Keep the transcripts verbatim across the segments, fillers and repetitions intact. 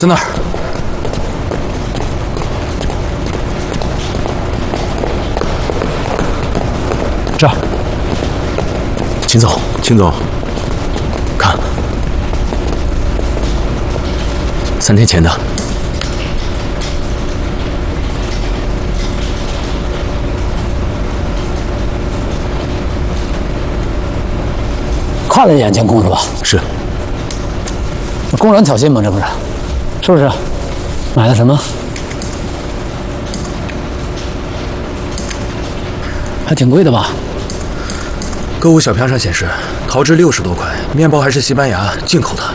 在那儿。这儿。秦总， 秦总， 看，三天前的。 看了一眼监控是吧？ 是。 公然挑衅吗？这不是？是不是？买的什么？还挺贵的吧？ 购物小票上显示，陶制六十多块，面包还是西班牙进口的。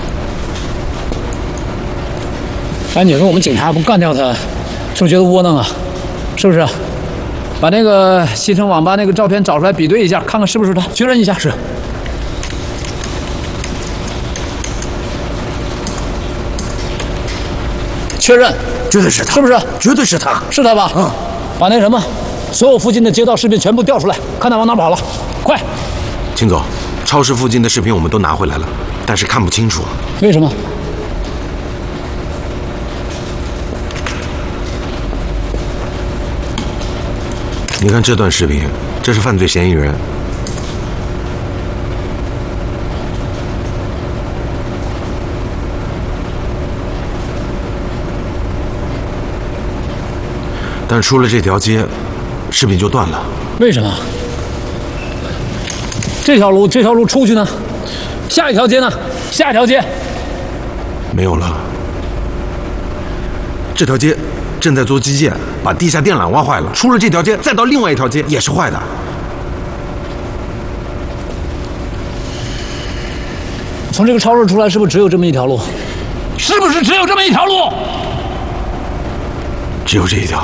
哎，你说我们警察不干掉他，是不是觉得窝囊啊？是不是？把那个西城网吧那个照片找出来比对一下，看看是不是他，确认一下。 是。 确认， 绝对是他， 是不是？ 绝对是他， 是他吧？嗯，把那什么，所有附近的街道视频全部调出来，看他往哪跑了，快！ 秦总，超市附近的视频我们都拿回来了，但是看不清楚。 为什么？ 你看这段视频，这是犯罪嫌疑人。 但出了这条街，视频就断了。 为什么？这条路，这条路出去呢？下一条街呢？下一条街没有了。这条街正在做基建，把地下电缆挖坏了。出了这条街，再到另外一条街也是坏的。 从这个超市出来，是不是只有这么一条路？是不是只有这么一条路？ 只有这一条。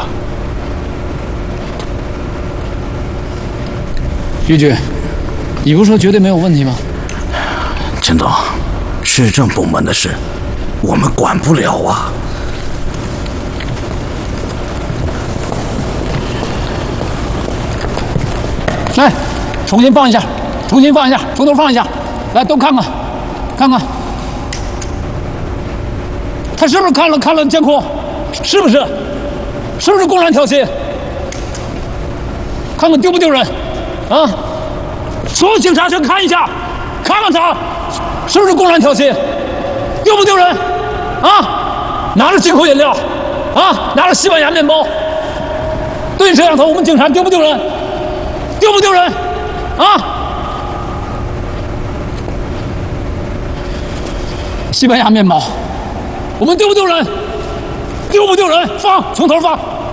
于局，你不是说绝对没有问题吗？ 陈总，市政部门的事，我们管不了啊。 来，重新放一下，重新放一下，从头放一下，来都看看，看看，他是不是看了看了监控？是不是？是不是公然挑衅？看看丢不丢人？ 啊！所有警察全看一下，看看他是不是公然挑衅，丢不丢人？啊！拿着进口饮料，啊，拿着西班牙面包，对摄像头，我们警察丢不丢人？丢不丢人？啊！西班牙面包，我们丢不丢人？丢不丢人？放，从头放。